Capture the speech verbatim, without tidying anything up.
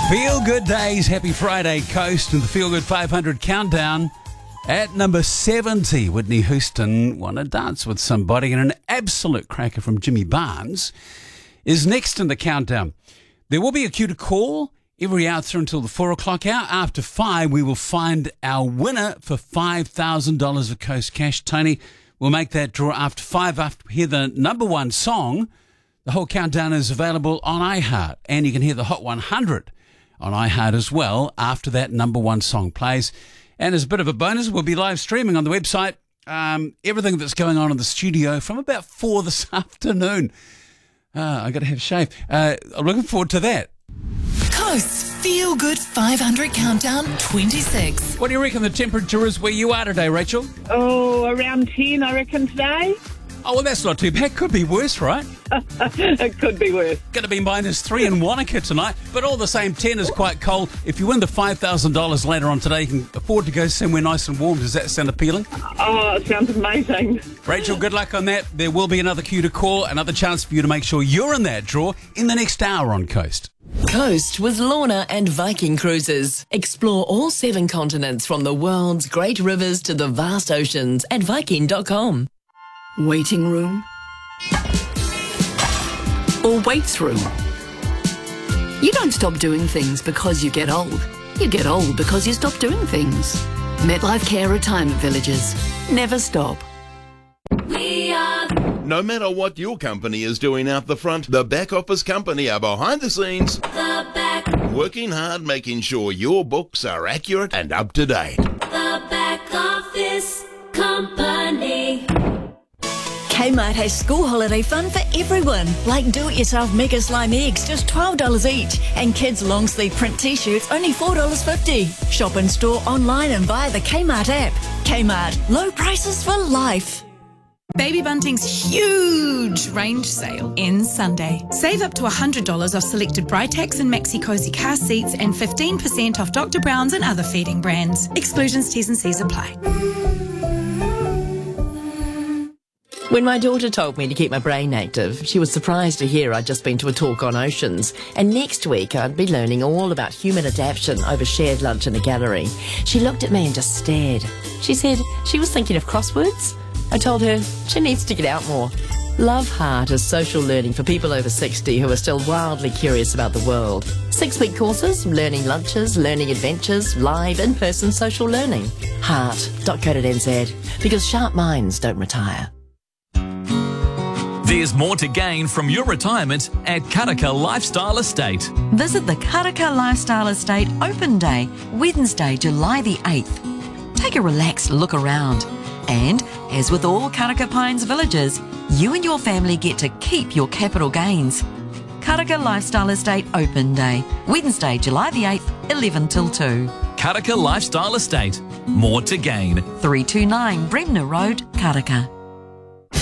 Feel Good Days, happy Friday, Coast, and the Feel Good five hundred countdown. At number seventy, Whitney Houston, Wanna Dance With Somebody, and an absolute cracker from Jimmy Barnes is next in the countdown. There will be a cue to call every hour through until the four o'clock hour. After five, we will find our winner for five thousand dollars of Coast Cash. Tony will make that draw after five, after we hear the number one song. The whole countdown is available on iHeart, and you can hear the Hot one hundred on iHeart as well after that number one song plays. And as a bit of a bonus, we'll be live streaming on the website um, everything that's going on in the studio from about four this afternoon. Uh, I got to have a shave. Uh, I'm looking forward to that. Coast's Feel Good five hundred Countdown twenty-six. What do you reckon the temperature is where you are today, Rachel? Oh, around ten, I reckon, today. Oh, well, that's not too bad. Could be worse, right? It could be worse. Going to be minus three in Wanaka tonight, but all the same, ten is quite cold. If you win the five thousand dollars later on today, you can afford to go somewhere nice and warm. Does that sound appealing? Oh, it sounds amazing. Rachel, good luck on that. There will be another cue to call, another chance for you to make sure you're in that draw in the next hour on Coast. Coast with Lorna and Viking Cruises. Explore all seven continents from the world's great rivers to the vast oceans at Viking dot com. Waiting room or waits room. You don't stop doing things because you get old. You get old because you stop doing things. MetLife Care Retirement Villages. Never stop. We are... No matter what your company is doing out the front, the back office company are behind the scenes. The back. Working hard, making sure your books are accurate and up to date. The back office company. Kmart has school holiday fun for everyone, like do-it-yourself Mega Slime eggs, just twelve dollars each, and kids' long-sleeve print t-shirts, only four dollars fifty. Shop in store, online and via the Kmart app. Kmart, low prices for life. Baby Bunting's huge range sale ends Sunday. Save up to one hundred dollars off selected Britax and Maxi Cozy car seats and fifteen percent off Doctor Brown's and other feeding brands. Exclusions, T's and C's apply. When my daughter told me to keep my brain active, she was surprised to hear I'd just been to a talk on oceans, and next week I'd be learning all about human adaptation over shared lunch in a gallery. She looked at me and just stared. She said she was thinking of crosswords. I told her she needs to get out more. Love Heart is social learning for people over sixty who are still wildly curious about the world. Six-week courses, learning lunches, learning adventures, live in-person social learning. heart dot co dot n z, because sharp minds don't retire. There's more to gain from your retirement at Karaka Lifestyle Estate. Visit the Karaka Lifestyle Estate Open Day, Wednesday, July the eighth. Take a relaxed look around. And, as with all Karaka Pines villages, you and your family get to keep your capital gains. Karaka Lifestyle Estate Open Day, Wednesday, July the eighth, eleven till two. Karaka Lifestyle Estate. More to gain. three two nine Bremner Road, Karaka.